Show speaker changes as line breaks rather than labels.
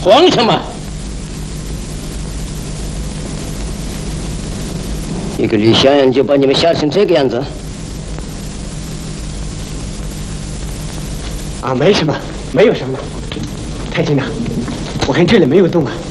慌什么？一个李小阳就把你们吓成这个样子？
啊，没什么，没有什么。太监呐，我看这里没有动啊。